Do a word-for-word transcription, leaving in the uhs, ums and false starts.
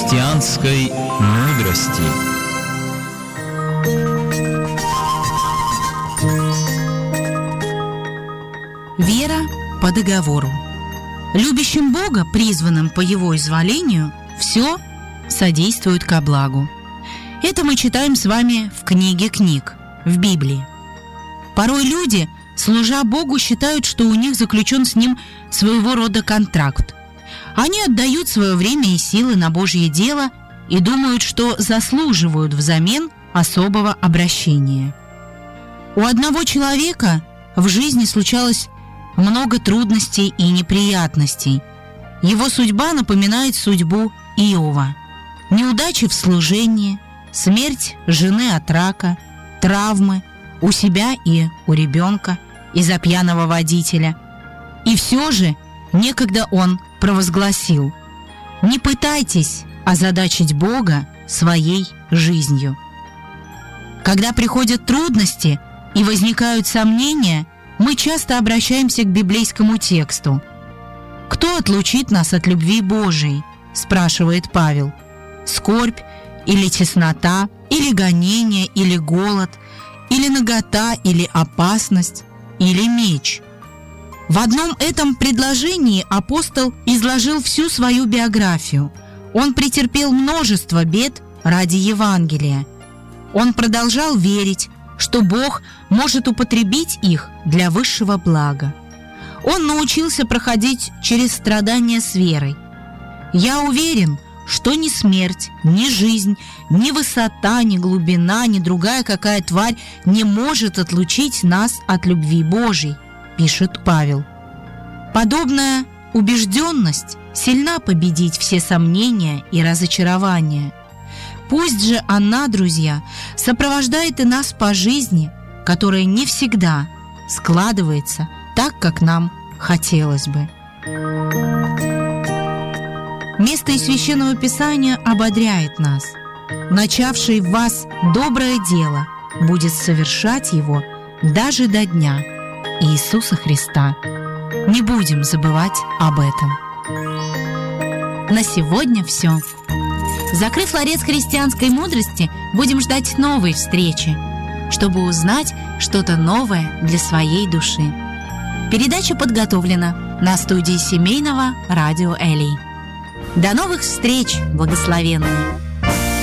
христианской мудрости. Вера по договору. Любящим Бога, призванным по Его изволению, все содействует ко благу. Это мы читаем с вами в книге книг, в Библии. Порой люди, служа Богу, считают, что у них заключен с Ним своего рода контракт. Они отдают свое время и силы на Божье дело и думают, что заслуживают взамен особого обращения. У одного человека в жизни случалось много трудностей и неприятностей. Его судьба напоминает судьбу Иова. Неудачи в служении, смерть жены от рака, травмы у себя и у ребенка из-за пьяного водителя. И все же некогда он провозгласил: «Не пытайтесь озадачить Бога своей жизнью». Когда приходят трудности и возникают сомнения, мы часто обращаемся к библейскому тексту. «Кто отлучит нас от любви Божией?» – спрашивает Павел. «Скорбь или теснота, или гонение, или голод, или нагота, или опасность, или меч». В одном этом предложении апостол изложил всю свою биографию. Он претерпел множество бед ради Евангелия. Он продолжал верить, что Бог может употребить их для высшего блага. Он научился проходить через страдания с верой. «Я уверен, что ни смерть, ни жизнь, ни высота, ни глубина, ни другая какая тварь не может отлучить нас от любви Божьей», пишет Павел. Подобная убежденность сильна победить все сомнения и разочарования. Пусть же она, друзья, сопровождает и нас по жизни, которая не всегда складывается так, как нам хотелось бы. Место из Священного Писания ободряет нас. «Начавший в вас доброе дело будет совершать его даже до дня Иисуса Христа». Не будем забывать об этом. На сегодня все. Закрыв ларец христианской мудрости, будем ждать новой встречи, чтобы узнать что-то новое для своей души. Передача подготовлена на студии семейного радио Элей. До новых встреч, благословенные!